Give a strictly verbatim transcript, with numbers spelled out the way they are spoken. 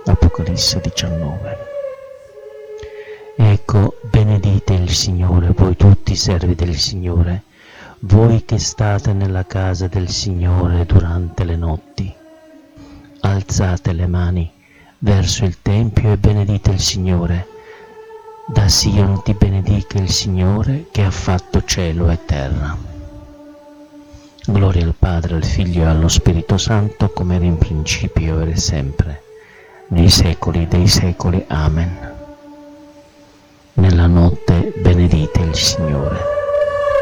Apocalisse diciannove. Ecco, benedite il Signore, voi tutti servi del Signore, voi che state nella casa del Signore durante le notti. Alzate le mani verso il Tempio e benedite il Signore. Da Sion ti benedica il Signore che ha fatto cielo e terra. Gloria al Padre, al Figlio e allo Spirito Santo, come era in principio, ora e sempre, nei secoli dei secoli. Amen. Nella notte benedite il Signore.